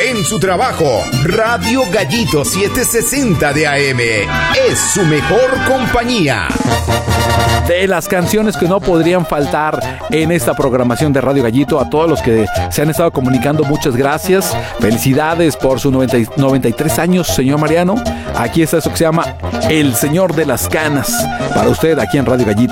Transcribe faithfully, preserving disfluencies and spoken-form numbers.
en su trabajo. Radio Gallito setecientos sesenta de A M es su mejor compañía. De las canciones que no podrían faltar en esta programación de Radio Gallito, a todos los que se han estado comunicando, muchas gracias. Felicidades por sus noventa, noventa y tres años, señor Mariano. Aquí está eso que se llama El Señor de las Canas, para usted aquí en Radio Gallito.